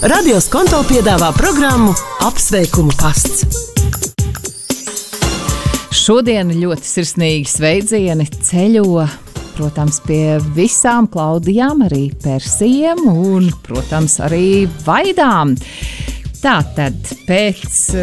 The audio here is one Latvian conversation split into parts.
Radio Skonto piedāvā programmu Apsveikumu pasts. Šodien ļoti sirsnīgi sveicieni ceļo, protams, pie visām Klaudijām, arī Persijiem un, protams, arī Vaidām. Tātad pēc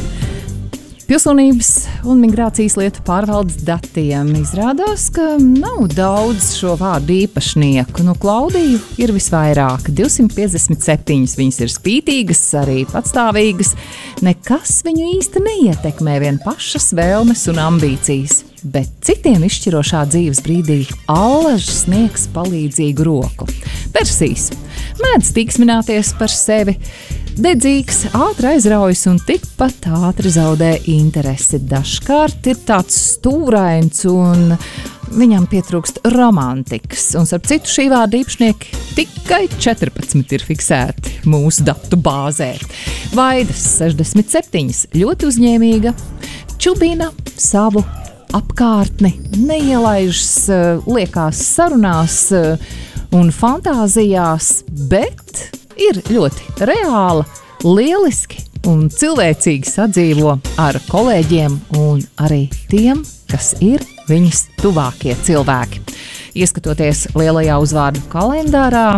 pilsonības un migrācijas lietu pārvaldes datiem izrādās, ka nav daudz šo vārdu īpašnieku. Klaudiju ir visvairāk, 257. Viņas ir spītīgas, arī patstāvīgas. Nekas viņu īsti neietekmē, vien pašas vēlmes un ambīcijas. Bet citiem izšķirošā dzīves brīdī allaž sniegs palīdzīgu roku. Persijas mēdz tīksmināties par sevi, dedzīgs, ātri aizraujas un tikpat ātri zaudē interesi. Dažkārt ir tāds stūrains un viņam pietrūkst romantikas. Un starp citu šī vārda īpašnieki tikai 14 ir fiksēti mūsu datu bāzē. Vaidas 67, ļoti uzņēmīga, čubina savu apkārtni, neielaižas liekās sarunās un fantāzijās, bet ir ļoti reāla, lieliski un cilvēcīgi sadzīvo ar kolēģiem un arī tiem, kas ir viņas tuvākie cilvēki. Ieskatoties lielajā uzvārdu kalendārā,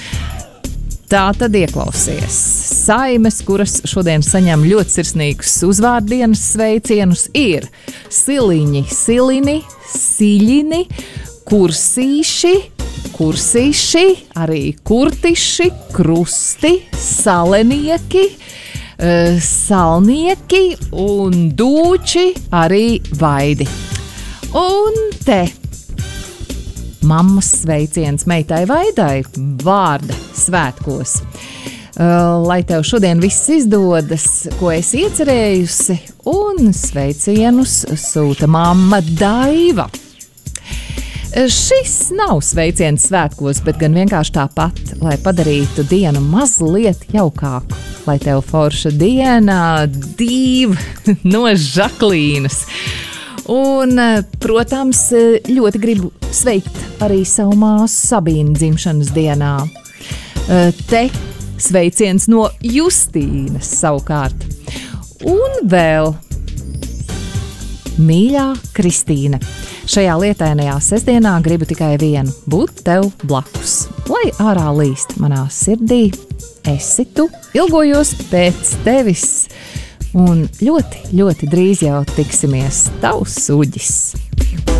tā tad ieklausies. Saimes, kuras šodien saņem ļoti sirsnīgus uzvārdienas sveicienus, ir Siliņi, Silini, Siļini, Kursīši, Kursīši, arī Kurtiši, Krusti, Salenieki, Salnieki un Dūči, arī Vaidi. Un te mammas sveiciens meitai Vaidai vārda svētkos. Lai tev šodien viss izdodas, ko esi iecerējusi, un sveicienus sūta mamma Daiva. Šis nav sveiciens svētkos, bet gan vienkārši tāpat, lai padarītu dienu mazliet jaukāku. Lai tev forša diena, div no Žaklīnas. Un, protams, ļoti gribu sveikt arī savu māsu Sabīnu dzimšanas dienā. Te sveiciens no Justīnas savukārt. Un vēl mīļā Kristīna. Šajā lietainajā sestdienā gribu tikai vienu – būt tev blakus. Lai ārā līst manā sirdī, esi tu, ilgojos pēc tevis. Un ļoti, ļoti drīz jau tiksimies. Tavs Uģis.